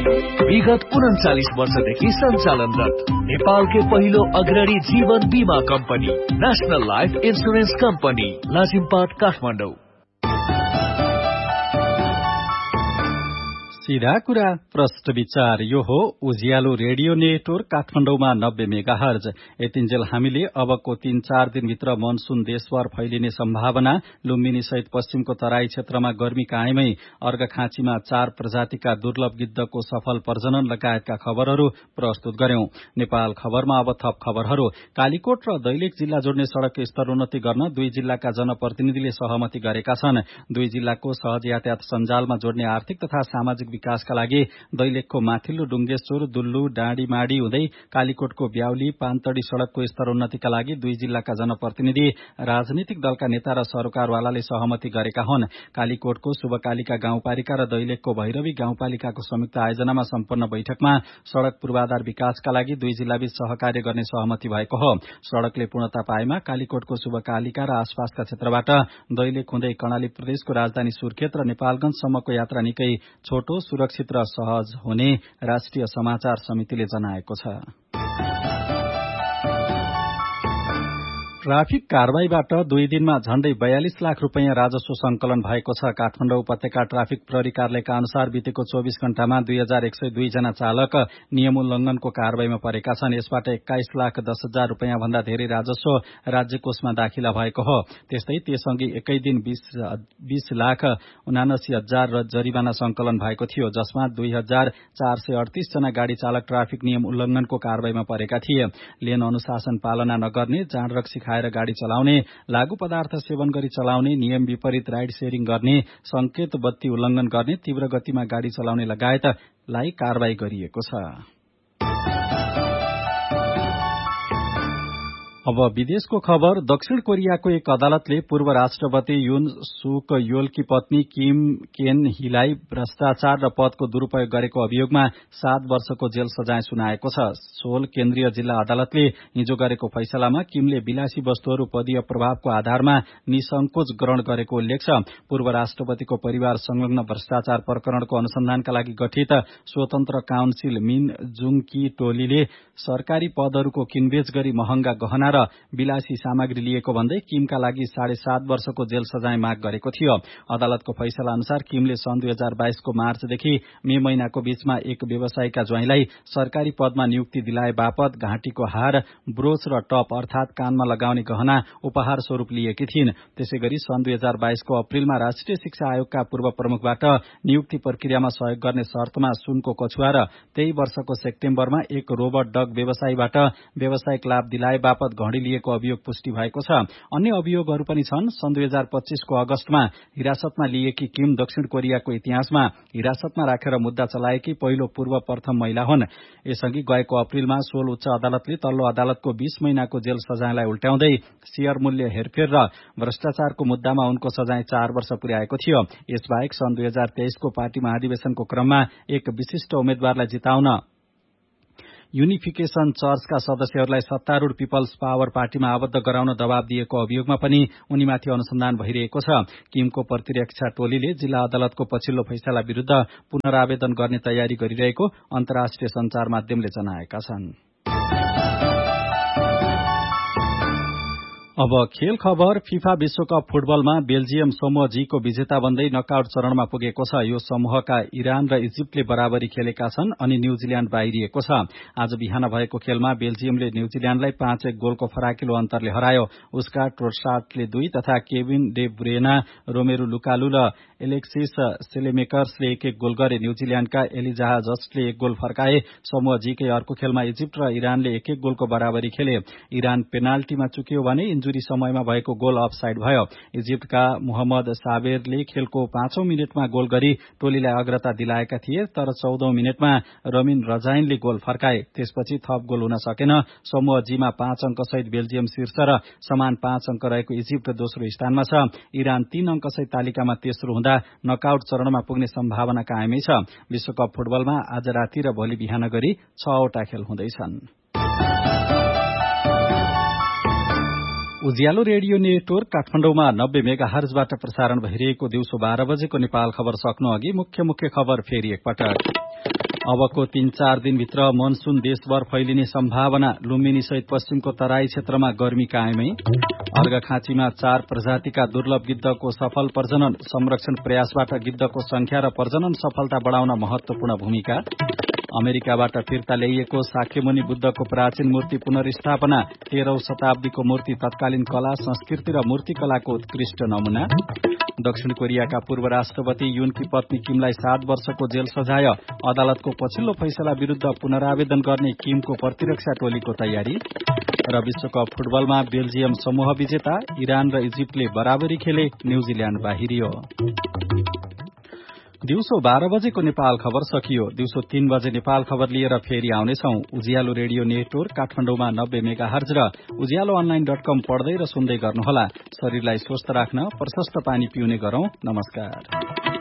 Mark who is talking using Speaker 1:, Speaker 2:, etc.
Speaker 1: विगत 39 वर्षदेखि सञ्चालनरत नेपालकै पहिलो अग्रणी जीवन बीमा company national life insurance company Lazimpat Kathmandu.
Speaker 2: सीधा कुरा प्रश्न विचार। यो हो उज्यालो रेडियो नेटवर्क काठमाडौँमा 90 मेगाहर्ज। यतिन्जेल हामीले अबको 3-4 दिनभित्र मनसून देशभर फैलिने सम्भावना, लुम्बिनी सहित पश्चिमको तराई क्षेत्रमा गर्मी कायमै, अर्घखाँचीमा 4 प्रजातिका दुर्लभ गिद्धको सफल प्रजनन लगायतका खबरहरू प्रस्तुत गर्यौं। नेपाल खबरमा अब थप खबरहरू। कालीकोट र दैलेख जिल्ला जोड्ने सड़क स्तरोन्नति गर्न 2 जिल्लाका जनप्रतिनिधिले सहमति गरेका छन्। 2 जिल्लाको सहज यातायात सञ्जालमा जोड्ने आर्थिक तथा सामाजिक विकासका लागि दैलेखको माथिल्लो डुङ्गेश्वर, दुल्लु, डाँडीमाडी हुँदै कालीकोटको ब्याउली, पान्तडी सड़कको स्तरोन्नतिका लागि 2 जिल्लाका जनप्रतिनिधि, राजनीतिक दलका नेता र सरोकारवालाले सहमति गरेका हुन्। कालीकोटको शुभकालिका गाउँपालिका र दैलेखको भैरवी गाउँपालिकाको संयुक्त आयोजनामा सम्पन्न बैठकमा सड़क पूर्वाधार विकासका लागि 2 जिल्लाबीच सहकार्य गर्ने सहमति भएको हो। सड़कले पूर्णता पाएमा कालीकोटको शुभकालिका र आसपासका क्षेत्रबाट दैलेख हुँदै कर्णाली प्रदेशको राजधानी सुर्खेत र नेपालगंजसम्मको यात्रा निकै छोटो, सुरक्षित र सहज हुने राष्ट्रिय समाचार समितिले जनाएको छ। ट्राफिक कारवाहीबाट 2 दिनमा झण्डै 42 लाख रुपैयाँ राजस्व संकलन भएको छ। काठमाडौँ उपत्यका ट्राफिक प्रहरी कार्यालयका अनुसार बितेको 24 घण्टामा 2102 जना चालक नियम उल्लंघनको कारवाहीमा परेका छन्। यसबाट 21,10,000 रुपैयाँ भन्दा धेरै राजस्व राज्य कोषमा दाखिला भएको हो। त्यस्तै त्यसअघि एकै दिन 20,79,000 र जरिवाना संकलन भएको थियो, जसमा 2,438 जना गाड़ी चालक ट्राफिक नियम उल्लंघनको कारवाहीमा परेका थिए। लेन अनुशासन पालना नगर्ने, जाँड रक्सी खाएर गाड़ी चलाउने, लागू पदार्थ सेवन गरी चलाउने, नियम विपरीत राइड शेयरिङ गर्ने, संकेत बत्ती उल्लंघन गर्ने, तीव्र गतिमा गाड़ी चलाउने लगायतलाई कारवाही गरिएको छ। अब विदेशको खबर। दक्षिण कोरियाको एक अदालतले पूर्व राष्ट्रपति युन सुक योलकी पत्नी किम केन हीलाई भ्रष्टाचार र पदको दुरूपयोग गरेको अभियोगमा 7 वर्षको जेल सजाय सुनाएको छ। सोल केन्द्रीय जिल्ला अदालतले हिजो गरेको फैसलामा किमले विलासी वस्तुहरू पदीय प्रभावको आधारमा निसंकोच ग्रहण गरेको उल्लेख छ। पूर्व राष्ट्रपतिको परिवार संलग्न भ्रष्टाचार प्रकरणको अनुसन्धानका लागि गठित स्वतन्त्र काउन्सिल मिन जुङ की टोलीले सरकारी पदहरूको किनबेच गरी महँगा गहना र विलासी सामग्री लिएको भन्दै किमका लागि 7.5 वर्षको जेल सजाय माग गरेको थियो। अदालतको फैसला अनुसार किमले सन् 2022 को मार्चदेखि मे महिनाको बीचमा एक व्यवसायीका ज्वाइँलाई सरकारी पदमा नियुक्ति दिलाए बापत घाँटीको हार, ब्रोच र टप अर्थात कानमा लगाउने गहना उपहार स्वरूप लिएकी थिइन्। त्यसैगरी सन् 2022 को अप्रिलमा राष्ट्रिय शिक्षा आयोगका पूर्व प्रमुखबाट नियुक्ति प्रक्रियामा सहयोग गर्ने शर्तमा सुनको कछुवा र त्यही वर्षको सेप्टेम्बरमा एक रोबोट डग व्यवसायीबाट व्यावसायिक लाभ दिलाए बापत घडी लिएको अभियोग पुष्टि भएको छ। अन्य अभियोगहरू पनि छन्। सन् 2025 को अगस्तमा हिरासतमा लिएकी किम दक्षिण कोरियाको इतिहासमा हिरासतमा राखेर मुद्दा चलाएकी पहिलो पूर्व प्रथम महिला हुन्। यसअघि गएको अप्रिलमा सोल उच्च अदालतले तल्लो अदालतको 20 महिनाको जेल सजायलाई उल्ट्याउँदै शेयर मूल्य हेरफेर र भ्रष्टाचारको मुद्दामा उनको सजाय 4 वर्ष पुर्याएको थियो। यसबाहेक सन् 2023 को पार्टी महाधिवेशनको क्रममा एक विशिष्ट उम्मेद्वारलाई जिताउन युनिफिकेशन चर्चका सदस्यहरूलाई सत्तारूढ़ पीपल्स पावर पार्टीमा आबद्ध गराउन दबाव दिएको अभियोगमा पनि उनीमाथि अनुसन्धान भइरहेको छ। किमको प्रतिरक्षा टोलीले जिल्ला अदालतको पछिल्लो फैसला विरूद्ध पुनरावेदन गर्ने तयारी गरिरहेको अन्तर्राष्ट्रिय संचार माध्यमले जनाएका छन्। अब खेल खबर। फिफा विश्वकप फुटबलमा बेल्जियम समूह जी को विजेता बन्दै नकआउट चरणमा पुगेको छ। यो समूहका इरान र इजिप्टले बराबरी खेलेका छन् अनि न्यूजील्याण्ड बाहिरिएको छ। आज बिहान भएको खेलमा बेल्जियमले न्यूजील्याण्डलाई 5-1 गोलको फराकिलो अन्तरले हरायो। उसका ट्रोसाटले 2 तथा केविन डे ब्रुयना, रोमेरू लुकालु र एलेक्सिस सेलेमेकर्सले 1-1 गोल गरे। न्यूजील्याण्डका एलिजाह जस्टले 1 गोल फर्काए। समूह जी कै अर्को खेलमा इजिप्ट र इरानले 1-1 गोलको बराबरी खेले। इरान पेनाल्टीमा चुक्यो भने इन्जुरी समयमा भएको गोल अफसाइड भयो। इजिप्टका मोहम्मद साबेरले खेलको 5औं मिनेटमा गोल गरी टोलीलाई अग्रता दिलाएका थिए, तर 14औं मिनेटमा रमिन रजाइनले गोल फर्काए। त्यसपछि थप गोल हुन सकेन। समूह जीमा 5 अंक सहित बेल्जियम शीर्ष र समान 5 अंक रहेको इजिप्ट दोस्रो स्थानमा छ। इरान 3 अंक सहित तालिकामा तेस्रो हुँदा नकआउट चरणमा पुग्ने सम्भावना कायमै छ। विश्वकप फुटबलमा आज राति र भोलि बिहान गरी 6 वटा खेल हुँदैछन्। उज्यालो रेडियो नेटवर्क काठमाडौँमा 90 मेगाहर्जबाट प्रसारण भइरहेको दिउँसो 12 बजेको नेपाल खबर सक्नु अघि मुख्य खबर फेरि एकपटक। अबको 3-4 दिनभित्र मनसून देशभर फैलिने सम्भावना। लुम्बिनी सहित पश्चिमको तराई क्षेत्रमा गर्मी कायमै। अर्घाखाँचीमा 4 प्रजातिका दुर्लभ गिद्धको सफल प्रजनन। संरक्षण प्रयासबाट गिद्धको संख्या र प्रजनन सफलता बढ़ाउन महत्वपूर्ण भूमिका। अमेरिकाबाट फिर्ता ल्याइएको शाक्यमुनि बुद्धको प्राचीन मूर्ति पुनर्स्थापना। 13औं शताब्दीको मूर्ति तत्कालीन कला संस्कृति र मूर्तिकलाको उत्कृष्ट नमूना। दक्षिण कोरियाका पूर्व राष्ट्रपति युनकी पत्नी किमलाई 7 वर्षको जेल सजाय। अदालतको पछिल्लो फैसला विरूद्ध पुनरावेदन गर्ने किमको प्रतिरक्षा टोलीको तयारी। र विश्वकप फुटबलमा बेल्जियम समूह विजेता। इरान र इजिप्टले बराबरी खेले, न्यूजील्याण्ड बाहिरियो। दिउँसो 12 बजेको नेपाल खबर सकियो। दिउँसो 3 बजे नेपाल खबर लिएर फेरि आउनेछौं। उज्यालो रेडियो नेटवर्क काठमाडौँमा 90 मेगाहर्ज र उज्यालोअनलाइन.com पढ्दै र सुन्दै गर्नुहोला। शरीरलाई स्वस्थ राख्न प्रशस्त पानी पिउने गरौं। नमस्कार।